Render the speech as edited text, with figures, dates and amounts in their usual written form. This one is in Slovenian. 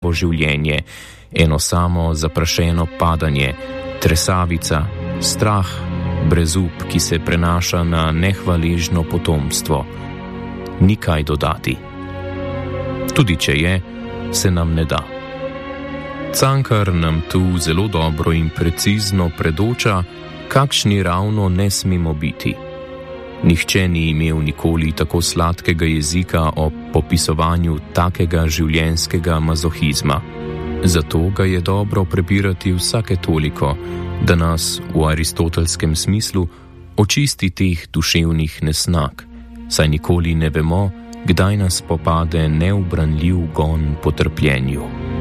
novo življenje, eno samo zaprašeno padanje, tresavica, strah, brezup, ki se prenaša na nehvaležno potomstvo. Ni kaj dodati. Tudi če je, se nam ne da. Cankar nam tu zelo dobro in precizno predoča, kakšni ravno ne smemo biti. Nihče ni imel nikoli tako sladkega jezika o popisovanju takega življenjskega mazohizma. Zato ga je dobro prebirati vsake toliko, da nas v aristotelskem smislu očisti teh duševnih nesnag, saj nikoli ne vemo, kdaj nas popade neubranljiv gon po trpljenju.